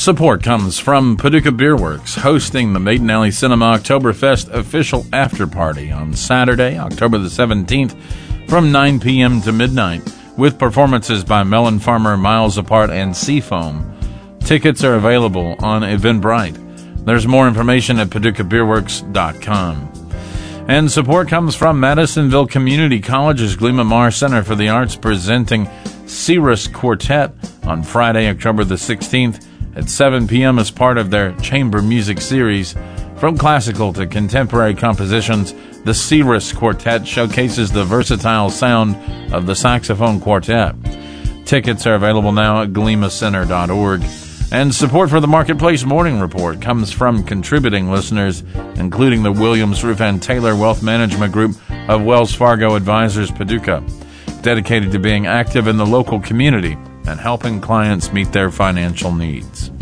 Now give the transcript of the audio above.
Support comes from Paducah Beer Works, hosting the Maiden Alley Cinema Oktoberfest official after party on Saturday, October the 17th, from 9 p.m. to midnight, with performances by Melon Farmer, Miles Apart, and Seafoam. Tickets are available on Eventbrite. There's more information at PaducahBeerWorks.com. And support comes from Madisonville Community College's Glima Mar Center for the Arts, presenting Cirrus Quartet on Friday, October the 16th at 7 p.m. as part of their chamber music series. From classical to contemporary compositions, the Cirrus Quartet showcases the versatile sound of the saxophone quartet. Tickets are available now at glimacenter.org. And support for the Marketplace Morning Report comes from contributing listeners, including the Williams Roof and Taylor Wealth Management Group of Wells Fargo Advisors Paducah, dedicated to being active in the local community and helping clients meet their financial needs.